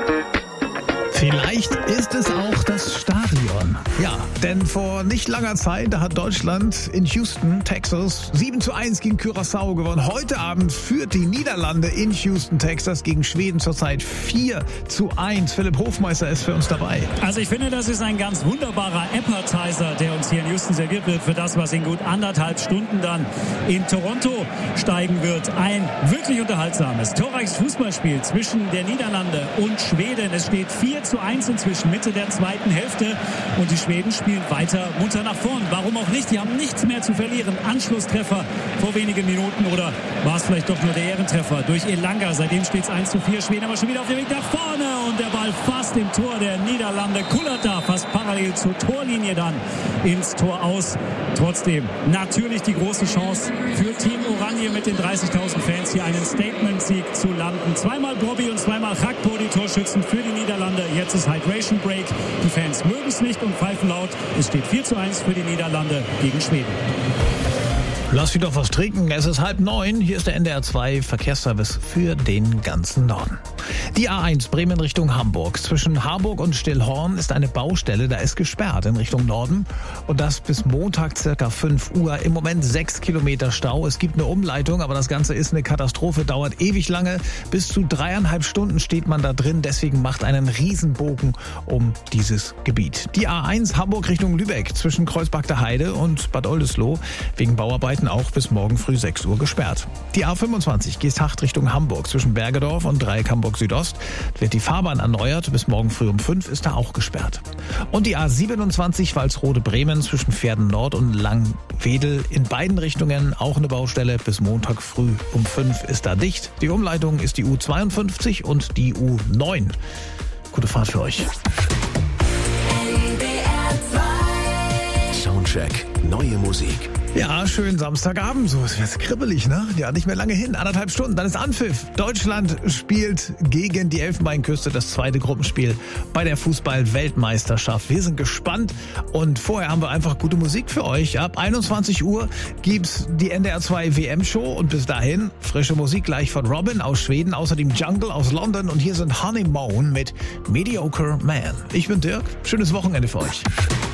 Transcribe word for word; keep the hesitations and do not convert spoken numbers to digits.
Vielleicht ist es auch das Stadion. Ja, denn vor nicht langer Zeit, da hat Deutschland in Houston, Texas, sieben zu eins gegen Curaçao gewonnen. Heute Abend führt die Niederlande in Houston, Texas gegen Schweden zurzeit vier zu eins. Philipp Hofmeister ist für uns dabei. Also ich finde, das ist ein ganz wunderbarer Appetizer, der uns hier in Houston serviert wird für das, was in gut anderthalb Stunden dann in Toronto steigen wird. Ein wirklich unterhaltsames, torreiches Fußballspiel zwischen der Niederlande und Schweden. Es steht vier zu eins inzwischen, Mitte der zweiten Hälfte. Und die Schweden spielen weiter munter nach vorn. Warum auch nicht? Die haben nichts mehr zu verlieren. Anschlusstreffer vor wenigen Minuten, oder war es vielleicht doch nur der Ehrentreffer durch Elanga. Seitdem steht es eins zu vier. Schweden aber schon wieder auf dem Weg nach vorne. Und der Ball fast im Tor der Niederlande. Kullert da fast parallel zur Torlinie dann ins Tor aus. Trotzdem natürlich die große Chance für Team Oranje mit den dreißigtausend Fans hier einen Statement-Sieg zu landen. Zweimal Bobby und zweimal Gakpo, die Torschützen für die Niederlande. Jetzt ist Hydration Break. Die Fans mögen es nicht und pfeifen laut. Es steht vier zu eins für die Niederlande gegen Schweden. Lass dich doch was trinken. Es ist halb neun. Hier ist der N D R zwei Verkehrsservice für den ganzen Norden. Die A eins Bremen Richtung Hamburg. Zwischen Harburg und Stillhorn ist eine Baustelle. Da ist gesperrt in Richtung Norden. Und das bis Montag circa fünf Uhr. Im Moment sechs Kilometer Stau. Es gibt eine Umleitung, aber das Ganze ist eine Katastrophe. Dauert ewig lange. Bis zu dreieinhalb Stunden steht man da drin. Deswegen macht einen Riesenbogen um dieses Gebiet. Die A eins Hamburg Richtung Lübeck. Zwischen Kreuzberg der Heide und Bad Oldesloe. Wegen Bauarbeiten auch bis morgen früh sechs Uhr gesperrt. Die A fünfundzwanzig Geesthacht Richtung Hamburg. Zwischen Bergedorf und Dreieck Hamburg Südost wird die Fahrbahn erneuert. Bis morgen früh um fünf ist da auch gesperrt. Und die A siebenundzwanzig Walsrode Bremen zwischen Pferden Nord und Langwedel in beiden Richtungen auch eine Baustelle. Bis Montag früh um fünf ist da dicht. Die Umleitung ist die U zweiundfünfzig und die U neun. Gute Fahrt für euch. Soundcheck. Neue Musik. Ja, schön Samstagabend, so ist jetzt kribbelig, ne? Ja, nicht mehr lange hin, anderthalb Stunden, dann ist Anpfiff. Deutschland spielt gegen die Elfenbeinküste das zweite Gruppenspiel bei der Fußball-Weltmeisterschaft. Wir sind gespannt und vorher haben wir einfach gute Musik für euch. Ab einundzwanzig Uhr gibt's die N D R zwei W M-Show und bis dahin frische Musik gleich von Robin aus Schweden, außerdem Jungle aus London und hier sind Honeymoon mit Mediocre Man. Ich bin Dirk, schönes Wochenende für euch.